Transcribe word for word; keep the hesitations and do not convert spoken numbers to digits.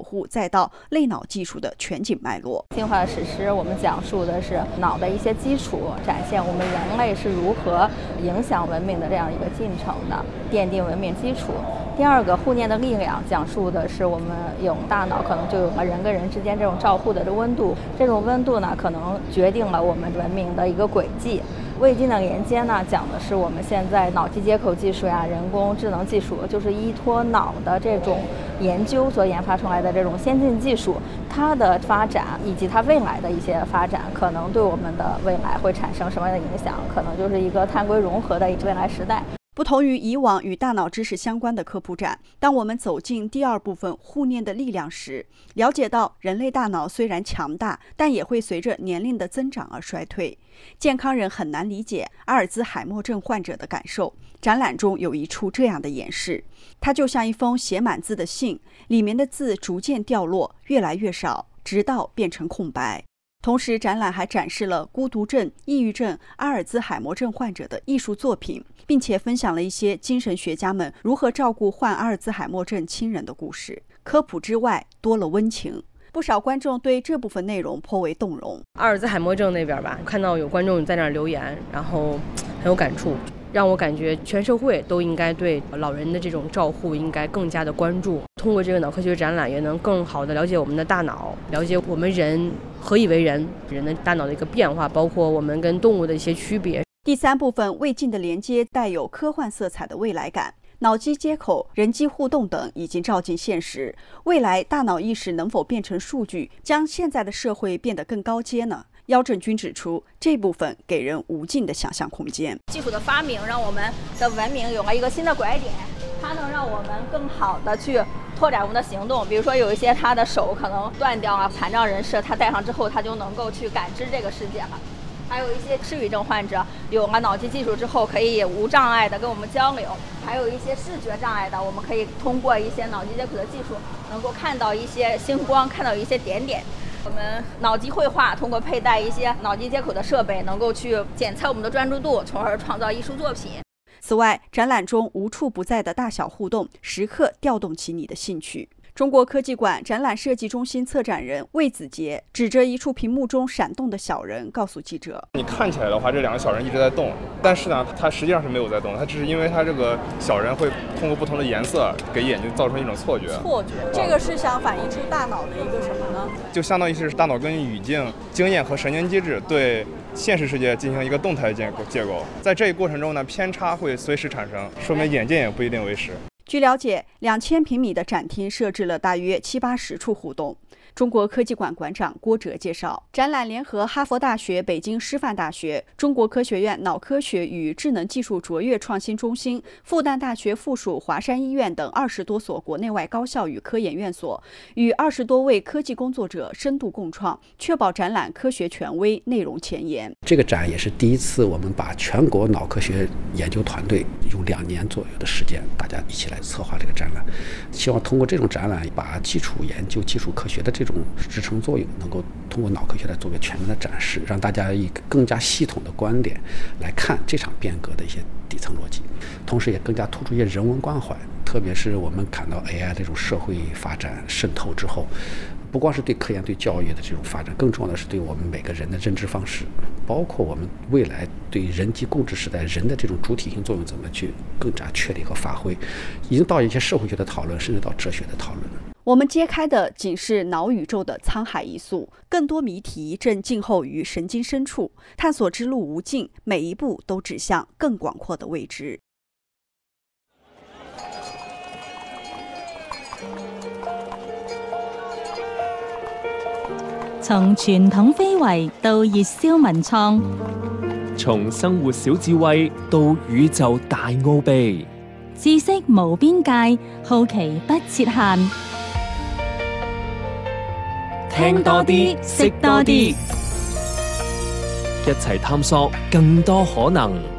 户再到类脑技术的全景脉络。 进化史诗我们讲述的是脑的一些基础，展现我们人类是如何影响文明的这样一个进程的，奠定文明基础。第二个护念的力量，讲述的是我们有大脑可能就有和人跟人之间这种照护的这温度，这种温度呢可能决定了我们文明的一个轨迹。未尽的连接呢，讲的是我们现在脑机接口技术呀、人工智能技术，就是依托脑的这种研究所研发出来的这种先进技术，它的发展以及它未来的一些发展，可能对我们的未来会产生什么样的影响？可能就是一个碳硅融合的未来时代。 不同于以往与大脑知识相关的科普展，当我们走进第二部分护念的力量时，了解到人类大脑虽然强大，但也会随着年龄的增长而衰退。健康人很难理解阿尔兹海默症患者的感受。展览中有一处这样的演示，它就像一封写满字的信，里面的字逐渐掉落，越来越少，直到变成空白。同时，展览还展示了孤独症、抑郁症、阿尔兹海默症患者的艺术作品，并且分享了一些精神学家们如何照顾患阿尔兹海默症亲人的故事。科普之外，多了温情。不少观众对这部分内容颇为动容。 阿尔兹海默症那边吧，看到有观众在那儿留言，然后很有感触，让我感觉全社会都应该对老人的这种照护应该更加的关注。通过这个脑科学展览，也能更好的了解我们的大脑，了解我们人何以为人，人的大脑的一个变化，包括我们跟动物的一些区别。 第三部分未尽的连接带有科幻色彩的未来感，脑机接口、人机互动等已经照进现实。未来大脑意识能否变成数据，将现在的社会变得更高阶呢？姚振军指出，这部分给人无尽的想象空间。 技术的发明让我们的文明有了一个新的拐点，它能让我们更好的去拓展我们的行动。比如说有一些他的手可能断掉啊，残障人士他戴上之后，他就能够去感知这个世界了。还有一些失语症患者有了脑机技术之后，可以无障碍的跟我们交流。还有一些视觉障碍的，我们可以通过一些脑机接口的技术，能够看到一些星光，看到一些点点。我们脑机绘画通过佩戴一些脑机接口的设备，能够去检测我们的专注度，从而创造艺术作品。 此外，展览中无处不在的大小互动，时刻调动起你的兴趣。中国科技馆展览设计中心策展人魏子杰指着一处屏幕中闪动的小人，告诉记者： 你看起来的话，这两个小人一直在动，但是呢，它实际上是没有在动，它只是因为它这个小人会通过不同的颜色给眼睛造成一种错觉。 错觉，这个是想反映出大脑的一个什么呢？ 就相当于是大脑根据语境、经验和神经机制对现实世界进行一个动态结构结构，在这一过程中呢，偏差会随时产生，说明眼见也不一定为实。 据了解，两千平米的展厅设置了大约七八十处互动。中国科技馆馆长郭哲介绍，展览联合哈佛大学、北京师范大学、中国科学院脑科学与智能技术卓越创新中心、复旦大学附属华山医院等二十多所国内外高校与科研院所，与二十多位科技工作者深度共创，确保展览科学权威、内容前沿。 这个展也是第一次，我们把全国脑科学研究团队用两年左右的时间，大家一起来策划这个展览，希望通过这种展览，把基础研究、基础科学的这种支撑作用，能够通过脑科学来做个全面的展示，让大家以更加系统的观点来看这场变革的一些底层逻辑，同时也更加突出一些人文关怀。特别是我们看到 A I 这种社会发展渗透之后，不光是对科研、对教育的这种发展，更重要的是对我们每个人的认知方式，包括我们未来对人机共治时代人的这种主体性作用怎么去更加确立和发挥，已经到一些社会学的讨论，甚至到哲学的讨论。 我们揭开的仅是脑宇宙的沧海一粟，更多谜题正静候于神经深处，探索之路无尽，每一步都指向更广阔的未知。 從傳統非遺到熱銷文創， 從生活小智慧到宇宙大奧秘， 知識無邊界，好奇不設限。 聽多啲，識多啲，一齊探索更多可能。